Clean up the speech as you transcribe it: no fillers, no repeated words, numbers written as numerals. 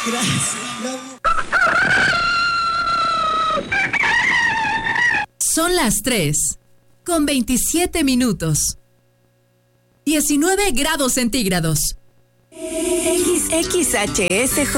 Gracias. Son las 3:27. 19 grados centígrados. XHSJ